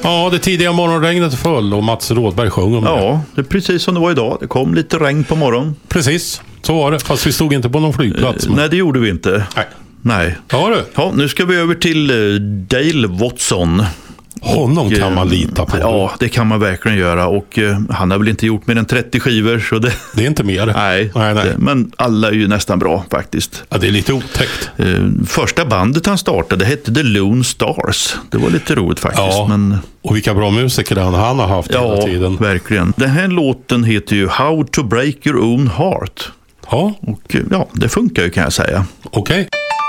Ja, det tidiga morgonregnet föll och Mats Rådberg sjöng om det. Ja, det är precis som det var idag. Det kom lite regn på morgonen. Precis, så var det. Fast vi stod inte på någon flygplats. Men... Nej, det gjorde vi inte. Nej. Ja, du. Ja, nu ska vi över till Dale Watson. Honom kan man lita på. Ja, det kan man verkligen göra. Och han har väl inte gjort mer än 30 skivor. Så det är inte mer. Nej. Men alla är ju nästan bra faktiskt. Ja, det är lite otäckt. Första bandet han startade hette The Lone Stars. Det var lite roligt faktiskt. Ja, men... och vilka bra musiker han har haft hela tiden. Ja, verkligen. Den här låten heter ju How to Break Your Own Heart. Ja. Och ja, det funkar ju kan jag säga. Okej.